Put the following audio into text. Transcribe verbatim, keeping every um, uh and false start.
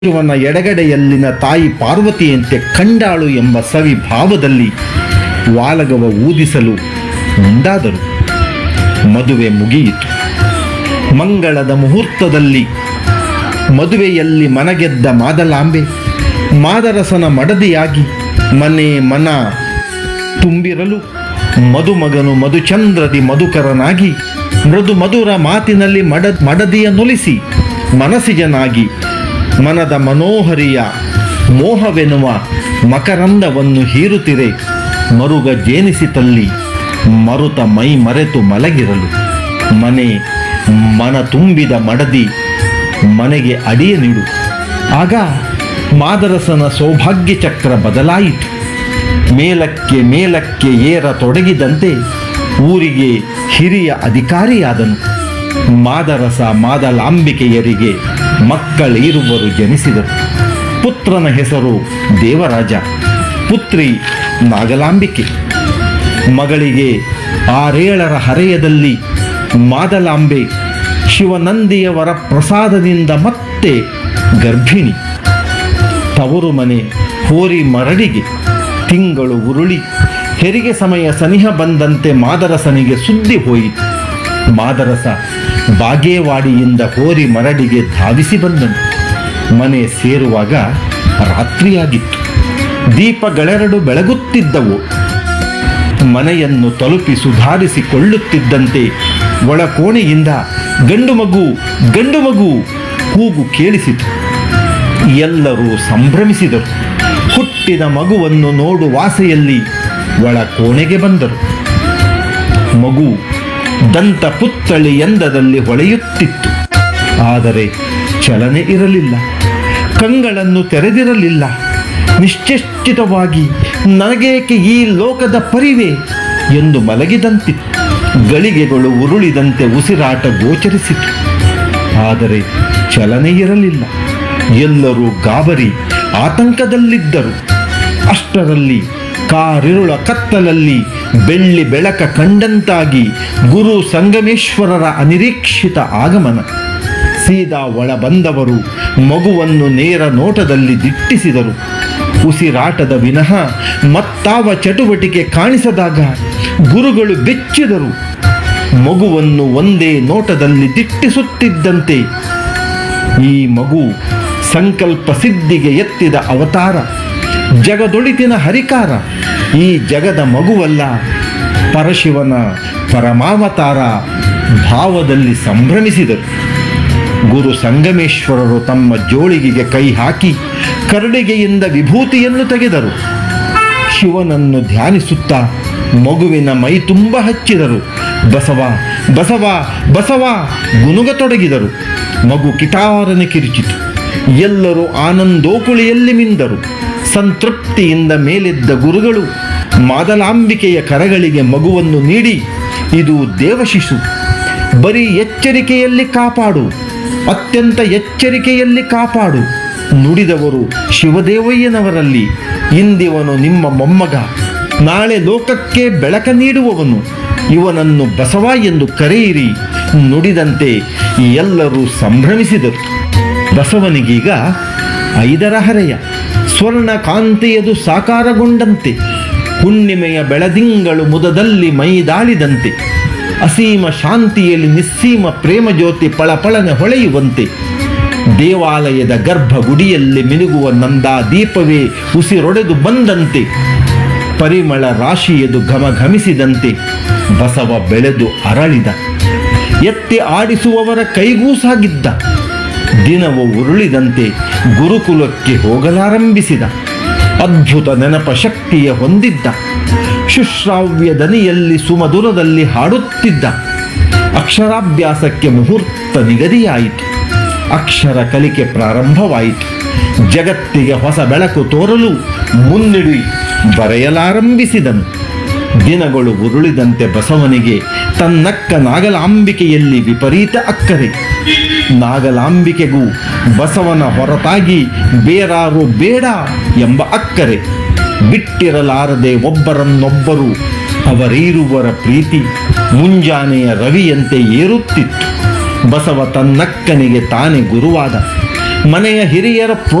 ಶಿವನ ಎಡಗಡೆಯಲ್ಲಿನ ತಾಯಿ ಪಾರ್ವತಿಯಂತೆ ಕಂಡಾಳು ಎಂಬ ಸವಿ ಭಾವದಲ್ಲಿ ವಾಲಗವ ಊದಿಸಲು ಮುಂದಾದರು. ಮದುವೆ ಮುಗಿಯಿತು. ಮಂಗಳದ ಮುಹೂರ್ತದಲ್ಲಿ ಮದುವೆಯಲ್ಲಿ ಮನಗೆದ್ದ ಮಾದಲಾಂಬೆ ಮಾದರಸನ ಮಡದಿಯಾಗಿ ಮನೆ ಮನ ತುಂಬಿರಲು ಮದುಮಗನು ಮಧುಚಂದ್ರದಿ ಮಧುಕರನಾಗಿ ಮೃದು ಮಧುರ ಮಾತಿನಲ್ಲಿ ಮಡ ಮಡದಿಯ ನುಲಿಸಿ ಮನಸಿಜನಾಗಿ ಮನದ ಮನೋಹರಿಯ ಮೋಹವೆನ್ನುವ ಮಕರಂದವನ್ನು ಹೀರುತ್ತಿರೆ ಮರುಗ ಜೇನಿಸಿತಲ್ಲಿ ಮರುತ ಮೈ ಮರೆತು ಮಲಗಿರಲು ಮನೆ ಮನ ತುಂಬಿದ ಮಡದಿ ಮನೆಗೆ ಅಡಿಯ ನೀಡು. ಆಗ ಮಾದರಸನ ಸೌಭಾಗ್ಯ ಚಕ್ರ ಬದಲಾಯಿತು. ಮೇಲಕ್ಕೆ ಮೇಲಕ್ಕೆ ಏರ ತೊಡಗಿದಂತೆ ಊರಿಗೆ ಹಿರಿಯ ಅಧಿಕಾರಿಯಾದನು. ಮಾದರಸ ಮಾದಲಾಂಬಿಕೆಯರಿಗೆ ಮಕ್ಕಳಿರುವರು ಜನಿಸಿದರು. ಪುತ್ರನ ಹೆಸರು ದೇವರಾಜ, ಪುತ್ರಿ ನಾಗಲಾಂಬಿಕೆ. ಮಗಳಿಗೆ ಆರೇಳರ ಹರೆಯದಲ್ಲಿ ಮಾದಲಾಂಬೆ ಶಿವನಂದಿಯವರ ಪ್ರಸಾದದಿಂದ ಮತ್ತೆ ಗರ್ಭಿಣಿ. ತವರು ಮನೆ ಹೋರಿ ಮರಡಿಗೆ ತಿಂಗಳು ಉರುಳಿ ಹೆರಿಗೆ ಸಮಯ ಸನಿಹ ಬಂದಂತೆ ಮಾದರಸನಿಗೆ ಸುದ್ದಿ ಹೋಯಿತು. ಮಾದರಸ ಬಾಗೇವಾಡಿಯಿಂದ ಹೋರಿ ಮರಡಿಗೆ ಧಾವಿಸಿ ಬಂದನು. ಮನೆ ಸೇರುವಾಗ ರಾತ್ರಿಯಾಗಿತ್ತು. ದೀಪಗಳೆರಡು ಬೆಳಗುತ್ತಿದ್ದವು. ಮನೆಯನ್ನು ತಲುಪಿ ಸುಧಾರಿಸಿಕೊಳ್ಳುತ್ತಿದ್ದಂತೆ ಒಳಕೋಣೆಯಿಂದ ಗಂಡು ಮಗು ಗಂಡು ಮಗು ಕೂಗು ಕೇಳಿಸಿತು. ಎಲ್ಲರೂ ಸಂಭ್ರಮಿಸಿದರು. ಹುಟ್ಟಿದ ಮಗುವನ್ನು ನೋಡುವಾಸೆಯಲ್ಲಿ ಒಳ ಕೋಣೆಗೆ ಬಂದರು. ಮಗು ದಂತ ಪುತ್ಥಳಿ ಎಂದದಲ್ಲಿ ಹೊಳೆಯುತ್ತಿತ್ತು. ಆದರೆ ಚಲನೆ ಇರಲಿಲ್ಲ. ಕಂಗಳನ್ನು ತೆರೆದಿರಲಿಲ್ಲ. ನಿಶ್ಚೇಷ್ಟಿತವಾಗಿ ನನಗೇಕೆ ಈ ಲೋಕದ ಪರಿವೆ ಎಂದು ಮಲಗಿದಂತಿತ್ತು. ಗಳಿಗೆಗಳು ಉರುಳಿದಂತೆ ಉಸಿರಾಟ ಗೋಚರಿಸಿತು. ಆದರೆ ಚಲನೆ ಇರಲಿಲ್ಲ. ಎಲ್ಲರೂ ಗಾಬರಿ ಆತಂಕದಲ್ಲಿದ್ದರು. ಅಷ್ಟರಲ್ಲಿ ಕಾರಿರುಳ ಕತ್ತಲಲ್ಲಿ ಬೆಳ್ಳಿ ಬೆಳಕ ಕಂಡಂತಾಗಿ ಗುರು ಸಂಗಮೇಶ್ವರರ ಅನಿರೀಕ್ಷಿತ ಆಗಮನ. ಸೀದಾ ಒಳ ಬಂದವರು ಮಗುವನ್ನು ನೇರ ನೋಟದಲ್ಲಿ ದಿಟ್ಟಿಸಿದರು. ಉಸಿರಾಟದ ವಿನಃ ಮತ್ತಾವ ಚಟುವಟಿಕೆ ಕಾಣಿಸದಾಗ ಗುರುಗಳು ಬೆಚ್ಚಿದರು. ಮಗುವನ್ನು ಒಂದೇ ನೋಟದಲ್ಲಿ ದಿಟ್ಟಿಸುತ್ತಿದ್ದಂತೆ ಈ ಮಗು ಸಂಕಲ್ಪ ಸಿದ್ಧಿಗೆ ಎತ್ತಿದ ಅವತಾರ, ಜಗದೊಳಿತಿನ ಹರಿಕಾರ. ಈ ಜಗದ ಮಗುವಲ್ಲ, ಪರಶಿವನ ಪರಮಾವತಾರ ಭಾವದಲ್ಲಿ ಸಂಭ್ರಮಿಸಿದರು. ಗುರು ಸಂಗಮೇಶ್ವರರು ತಮ್ಮ ಜೋಳಿಗೆಗೆ ಕೈ ಹಾಕಿ ಕರಡಿಗೆಯಿಂದ ವಿಭೂತಿಯನ್ನು ತೆಗೆದರು. ಶಿವನನ್ನು ಧ್ಯಾನಿಸುತ್ತಾ ಮಗುವಿನ ಮೈ ತುಂಬ ಹಚ್ಚಿದರು. ಬಸವ ಬಸವ ಬಸವ ಗುನುಗತೊಡಗಿದರು. ಮಗು ಕಿಟಾರನೆ ಕಿರಿಚಿತು. ಎಲ್ಲರೂ ಆನಂದೋಕುಳಿಯಲ್ಲಿ ಮಿಂದರು. ಸಂತೃಪ್ತಿಯಿಂದ ಮೇಲೆದ್ದ ಗುರುಗಳು ಮಾದಲಾಂಬಿಕೆಯ ಕರಗಳಿಗೆ ಮಗುವನ್ನು ನೀಡಿ, ಇದು ದೇವಶಿಶು, ಬರೀ ಎಚ್ಚರಿಕೆಯಲ್ಲಿ ಕಾಪಾಡು, ಅತ್ಯಂತ ಎಚ್ಚರಿಕೆಯಲ್ಲಿ ಕಾಪಾಡು ನುಡಿದವರು ಶಿವದೇವಯ್ಯನವರಲ್ಲಿ. ಇಂದಿವನು ನಿಮ್ಮ ಮೊಮ್ಮಗ, ನಾಳೆ ಲೋಕಕ್ಕೆ ಬೆಳಕ ನೀಡುವವನು, ಇವನನ್ನು ಬಸವ ಎಂದು ಕರೆಯಿರಿ ನುಡಿದಂತೆ ಎಲ್ಲರೂ ಸಂಭ್ರಮಿಸಿದರು. ಬಸವನಿಗೀಗ ಐದರ ಹರೆಯ. ಸ್ವರ್ಣ ಕಾಂತಿಯದು ಸಾಕಾರಗೊಂಡಂತೆ, ಹುಣ್ಣಿಮೆಯ ಬೆಳದಿಂಗಳು ಮುದದಲ್ಲಿ ಮೈದಾಳಿದಂತೆ, ಅಸೀಮ ಶಾಂತಿಯಲ್ಲಿ ನಿಸ್ಸೀಮ ಪ್ರೇಮ ಜ್ಯೋತಿ ಪಳಪಳನೆ ಹೊಳೆಯುವಂತೆ, ದೇವಾಲಯದ ಗರ್ಭಗುಡಿಯಲ್ಲಿ ಮಿನುಗುವ ನಂದಾ ದೀಪವೇ ಉಸಿರೊಡೆದು ಬಂದಂತೆ, ಪರಿಮಳ ರಾಶಿಯದು ಘಮಘಮಿಸಿದಂತೆ ಬಸವ ಬೆಳೆದು ಅರಳಿದ. ಎತ್ತಿ ಆಡಿಸುವವರ ಕೈಗೂ ಸಾಗಿದ್ದ. ದಿನವು ಉರುಳಿದಂತೆ ಗುರುಕುಲಕ್ಕೆ ಹೋಗಲಾರಂಭಿಸಿದ. ಅದ್ಭುತ ನೆನಪ ಶಕ್ತಿಯ ಹೊಂದಿದ್ದ. ಶುಶ್ರಾವ್ಯ ದನಿಯಲ್ಲಿ ಸುಮಧುರದಲ್ಲಿ ಹಾಡುತ್ತಿದ್ದ. ಅಕ್ಷರಾಭ್ಯಾಸಕ್ಕೆ ಮುಹೂರ್ತ ನಿಗದಿಯಾಯಿತು. ಅಕ್ಷರ ಕಲಿಕೆ ಪ್ರಾರಂಭವಾಯಿತು. ಜಗತ್ತಿಗೆ ಹೊಸ ಬೆಳಕು ತೋರಲು ಮುನ್ನುಡಿ ಬರೆಯಲಾರಂಭಿಸಿದನು. ದಿನಗಳು ಉರುಳಿದಂತೆ ಬಸವನಿಗೆ ತನ್ನಕ್ಕ ನಾಗಲಾಂಬಿಕೆಯಲ್ಲಿ ವಿಪರೀತ ಅಕ್ಕರೆ. ನಾಗಲಾಂಬಿಕೆಗೂ ಬಸವನ ಹೊರತಾಗಿ ಬೇರಾರು ಬೇಡ ಎಂಬ ಅಕ್ಕರೆ. ಬಿಟ್ಟಿರಲಾರದೆ ಒಬ್ಬರನ್ನೊಬ್ಬರು ಅವರೀರುವರ ಪ್ರೀತಿ ಮುಂಜಾನೆಯ ರವಿಯಂತೆ ಏರುತ್ತಿತ್ತು. ಬಸವ ತನ್ನಕ್ಕನಿಗೆ ತಾನೇ ಗುರುವಾದ. ಮನೆಯ ಹಿರಿಯರ